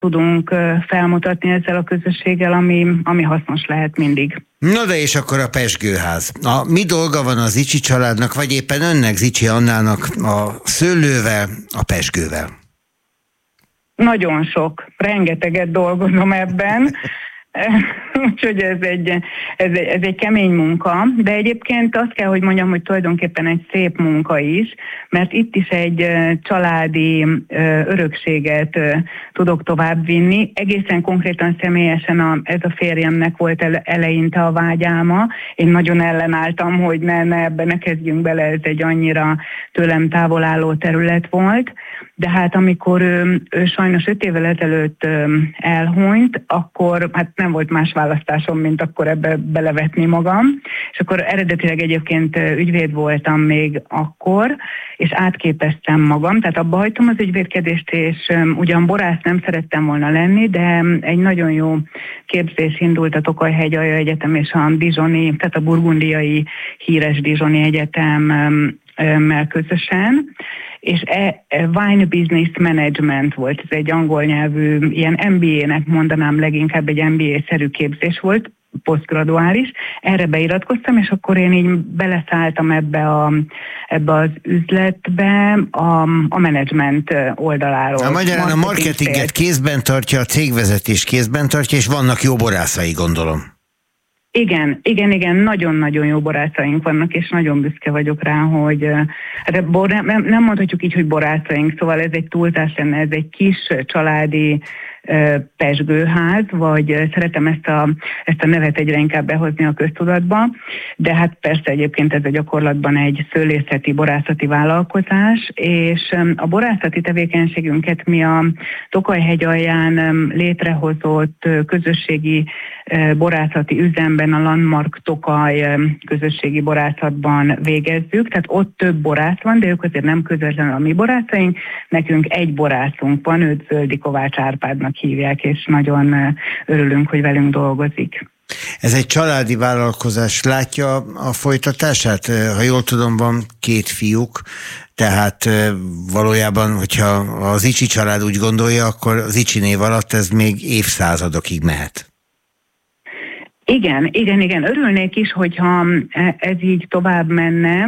tudunk felmutatni ezzel a közösséggel, ami hasznos lehet mindig. Na de és akkor a pezsgőház. Mi dolga van az Zichy családnak, vagy éppen önnek, Zichy Annának a szőlővel, a pezsgővel? Nagyon sok, rengeteget dolgozom ebben. Úgyhogy ez egy kemény munka, de egyébként azt kell, hogy mondjam, hogy tulajdonképpen egy szép munka is, mert itt is egy családi örökséget tudok továbbvinni. Egészen konkrétan személyesen ez a férjemnek volt eleinte a vágyálma. Én nagyon ellenálltam, hogy ne ebbe ne kezdjünk bele, ez egy annyira tőlem távol álló terület volt. De hát amikor ő sajnos 5 évvel ezelőtt elhunyt, akkor hát nem volt más választásom, mint akkor ebbe belevetni magam. És akkor eredetileg egyébként ügyvéd voltam még akkor, és átképeztem magam, tehát abba hagytam az ügyvédkedést, és ugyan borász nem szerettem volna lenni, de egy nagyon jó képzés indult a Tokaj-Hegyalja Egyetem és a Dijoni, tehát a burgundiai híres Dijoni Egyetemmel közösen, és Wine Business Management volt, ez egy angol nyelvű, ilyen MBA-nek mondanám, leginkább egy MBA-szerű képzés volt, posztgraduális. Erre beiratkoztam, és akkor én így beleszálltam ebbe az üzletbe a menedzsment oldaláról. Magyarán a marketinget kézben tartja, a cégvezetés kézben tartja, és vannak jó borászai, gondolom. Igen, nagyon-nagyon jó borászaink vannak, és nagyon büszke vagyok rá, hogy nem mondhatjuk így, hogy borászaink, szóval ez egy túlzás lenne, ez egy kis családi pezsgőház, vagy szeretem ezt a nevet egyre inkább behozni a köztudatba, de hát persze egyébként ez a gyakorlatban egy szőlészeti, borászati vállalkozás, és a borászati tevékenységünket mi a Tokaj-Hegyalján létrehozott közösségi borászati üzemben, a Landmark Tokaj közösségi borászatban végezzük, tehát ott több borász van, de ők azért nem közvetlenül a mi borászaink, nekünk egy borászunk van, őt Zöldi Kovács Árpádnak hívják, és nagyon örülünk, hogy velünk dolgozik. Ez egy családi vállalkozás, látja a folytatását? Ha jól tudom, van 2 fiúk, tehát valójában, hogyha a Zichy család úgy gondolja, akkor az Zichy név alatt ez még évszázadokig mehet. Igen. Örülnék is, hogyha ez így tovább menne.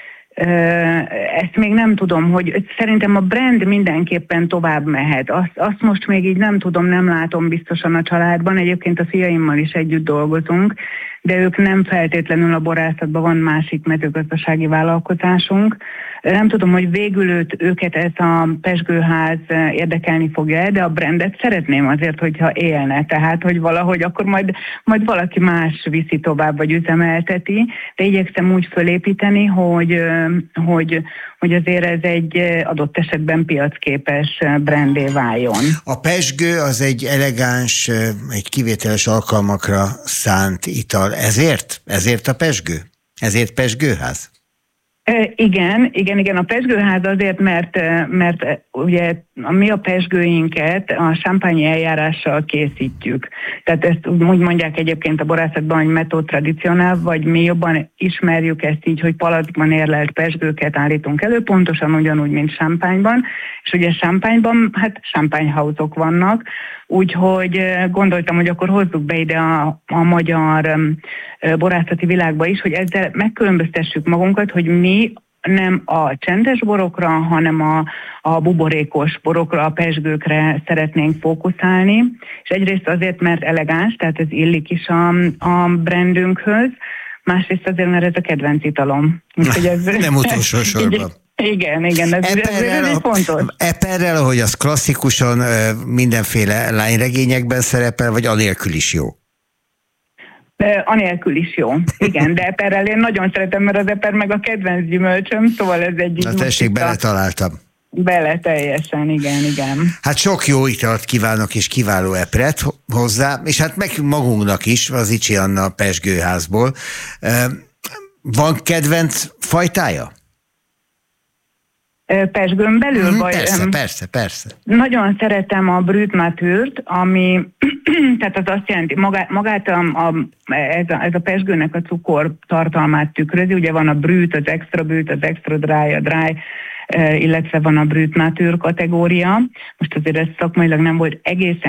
Ezt még nem tudom, hogy szerintem a brand mindenképpen tovább mehet. Azt most még így nem tudom, nem látom biztosan a családban. Egyébként a fiaimmal is együtt dolgozunk, de ők nem feltétlenül a borászatban, van másik mezőgazdasági vállalkozásunk. Nem tudom, hogy végül őket ez a pezsgőház érdekelni fogja, de a brandet szeretném azért, hogyha élne. Tehát, hogy valahogy akkor majd valaki más viszi tovább, vagy üzemelteti, de igyekszem úgy fölépíteni, hogy azért ez egy adott esetben piacképes brandé váljon. A pezsgő az egy elegáns, egy kivételes alkalmakra szánt ital. Ezért a pezsgő? Ezért pezsgőház? Igen, a pezsgőház azért, mert ugye mi a pezsgőinket a champagne eljárással készítjük. Tehát ezt úgy mondják egyébként a borászatban, hogy méthode tradicionál, vagy mi jobban ismerjük ezt így, hogy palackban érlelt pezsgőket állítunk elő, pontosan ugyanúgy, mint champagneban. És ugye champagneban, hát champagne house-ok vannak, úgyhogy gondoltam, hogy akkor hozzuk be ide a magyar borászati világba is, hogy ezzel megkülönböztessük magunkat, hogy mi nem a csendes borokra, hanem a buborékos borokra, a pezsgőkre szeretnénk fókuszálni. És egyrészt azért, mert elegáns, tehát ez illik is a brandünkhöz, másrészt azért, mert ez a kedvenc italom. Nem utolsó sorban. Igen, ez fontos. Eperrel, ahogy az klasszikusan mindenféle lányregényekben szerepel, vagy anélkül is jó? Anélkül is jó. Igen, de eperrel én nagyon szeretem, mert az eper meg a kedvenc gyümölcsöm, szóval ez egy... Na tessék, beletaláltam. Bele teljesen, igen. Hát sok jó italt kívánok, és kiváló epret hozzá, és hát meg magunknak is, az Zichy Anna pezsgőházból. Van kedvenc fajtája? Pezsgőn belül? Persze. Nagyon szeretem a Brut Nature-t, ami, tehát az azt jelenti, magát ez a pezsgőnek a cukor tartalmát tükrözi, ugye van a Brut, az Extra Brut, az Extra Dry, a Dry, illetve van a Brut Nature kategória. Most azért ez szakmailag nem volt egészen